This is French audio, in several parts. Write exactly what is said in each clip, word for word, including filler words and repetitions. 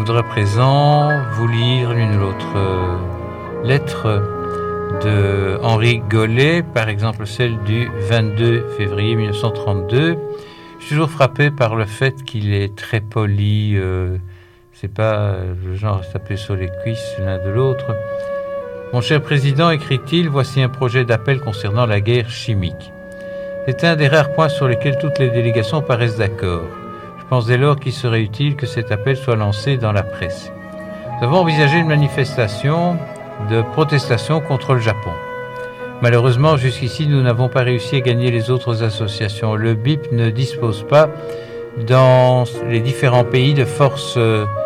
voudrais à présent vous lire l'une ou l'autre euh, lettre de Henri Gollet, par exemple celle du vingt-deux février mille neuf cent trente-deux. Je suis toujours frappé par le fait qu'il est très poli, euh, c'est pas le genre à se taper sur les cuisses l'un de l'autre. Mon cher président, écrit-il, voici un projet d'appel concernant la guerre chimique. C'est un des rares points sur lesquels toutes les délégations paraissent d'accord. Je pense dès lors qu'il serait utile que cet appel soit lancé dans la presse. Nous avons envisagé une manifestation de protestation contre le Japon. Malheureusement, jusqu'ici, nous n'avons pas réussi à gagner les autres associations. Le B I P ne dispose pas, dans les différents pays, de forces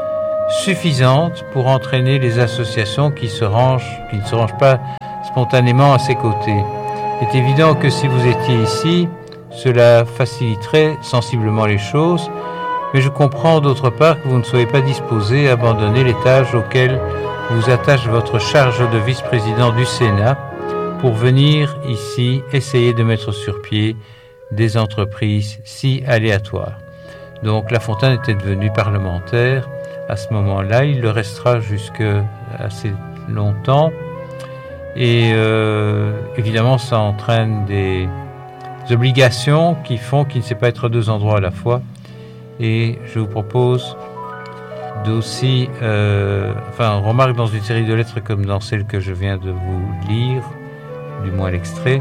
suffisantes pour entraîner les associations qui, se rangent, qui ne se rangent pas spontanément à ses côtés. Il est évident que si vous étiez ici, cela faciliterait sensiblement les choses, mais je comprends d'autre part que vous ne soyez pas disposé à abandonner les tâches auxquelles vous attache votre charge de vice-président du Sénat pour venir ici essayer de mettre sur pied des entreprises si aléatoires. Donc La Fontaine était devenu parlementaire à ce moment-là, il le restera jusque assez longtemps et euh, évidemment ça entraîne des obligations qui font qu'il ne sait pas être à deux endroits à la fois et je vous propose d'aussi, euh, enfin on remarque dans une série de lettres comme dans celle que je viens de vous lire, du moins l'extrait,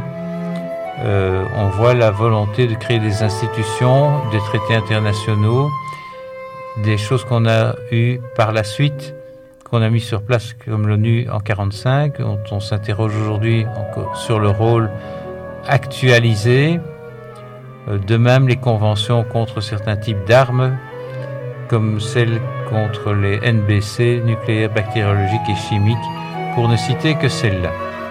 euh, on voit la volonté de créer des institutions, des traités internationaux, des choses qu'on a eues par la suite, qu'on a mis sur place comme l'ONU en quarante-cinq, dont on s'interroge aujourd'hui encore sur le rôle actualisé, de même les conventions contre certains types d'armes, comme celle contre les N B C, nucléaires, bactériologiques et chimiques, pour ne citer que celle-là.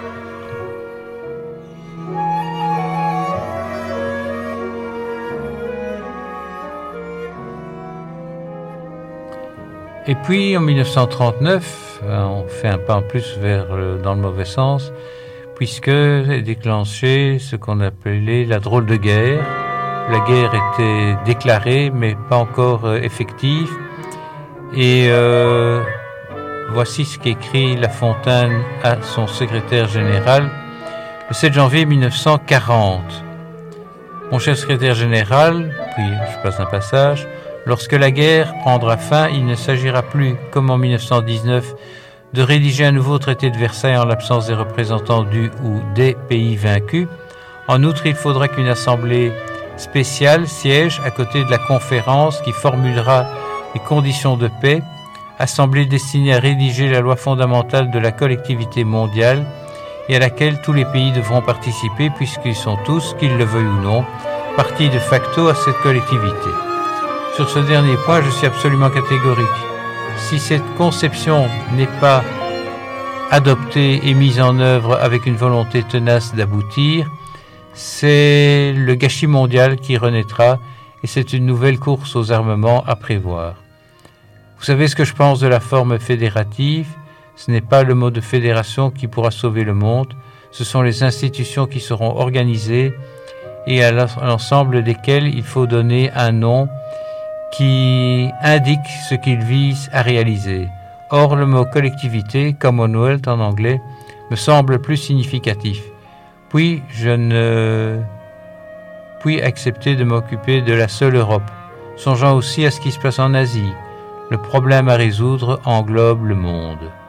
Et puis en mille neuf cent trente-neuf, on fait un pas en plus vers dans le mauvais sens, puisque est déclenché ce qu'on appelait la drôle de guerre. La guerre était déclarée, mais pas encore effective. Et euh, voici ce qu'écrit La Fontaine à son secrétaire général le sept janvier mille neuf cent quarante. Mon cher secrétaire général, puis je passe un passage, lorsque la guerre prendra fin, il ne s'agira plus, comme en mille neuf cent dix-neuf, de rédiger un nouveau traité de Versailles en l'absence des représentants du ou des pays vaincus. En outre, il faudra qu'une assemblée spéciale siège à côté de la conférence qui formulera les conditions de paix, assemblée destinée à rédiger la loi fondamentale de la collectivité mondiale et à laquelle tous les pays devront participer puisqu'ils sont tous, qu'ils le veuillent ou non, partie de facto à cette collectivité. Sur ce dernier point, je suis absolument catégorique. Si cette conception n'est pas adoptée et mise en œuvre avec une volonté tenace d'aboutir, c'est le gâchis mondial qui renaîtra et c'est une nouvelle course aux armements à prévoir. Vous savez ce que je pense de la forme fédérative? Ce n'est pas le mot de fédération qui pourra sauver le monde, ce sont les institutions qui seront organisées et à l'ensemble desquelles il faut donner un nom qui indique ce qu'ils visent à réaliser. Or, le mot collectivité, Commonwealth en anglais, me semble plus significatif. Puis, je ne puis accepter de m'occuper de la seule Europe, songeant aussi à ce qui se passe en Asie. Le problème à résoudre englobe le monde.